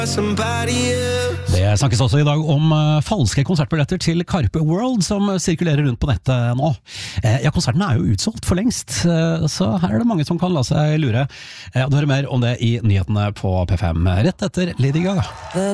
Det snakkes også i dag om falske konsertbilletter til Carpe World som sirkulerer rundt på nettet nå. Ja, konserten jo utsolgt for lengst, så her det mange som kan la seg lure. Du hører mer om det i nyhetene på P5 rett etter Lady Gaga.